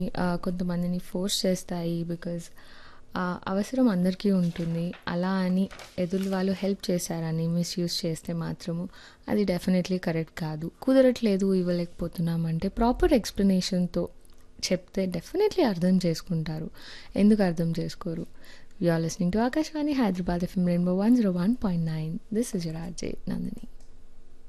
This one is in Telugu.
కొంతమందిని ఫోర్స్ చేస్తాయి. బికాజ్ అవసరం అందరికీ ఉంటుంది. అలా అని ఎదురు వాళ్ళు హెల్ప్ చేశారని మిస్‌యూజ్ చేస్తే మాత్రము అది డెఫినెట్‌లీ కరెక్ట్ కాదు. కుదరట్లేదు, ఇవ్వలేకపోతున్నామంటే ప్రాపర్ ఎక్స్‌ప్లనేషన్‌తో చెప్తే డెఫినెట్‌లీ అర్థం చేసుకుంటారు. ఎందుకు అర్థం చేసుకోరు? You are listening to Akashvani Hyderabad FM rainbow 101.9. This is your RJ Nandini.